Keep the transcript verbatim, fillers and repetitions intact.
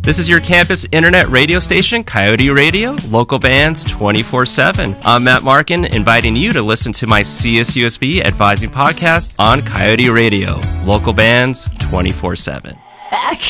This is your campus internet radio station, Coyote Radio, local bands twenty-four seven. I'm Matt Markin, inviting you to listen to my C S U S B Advising Podcast on Coyote Radio, local bands twenty-four seven.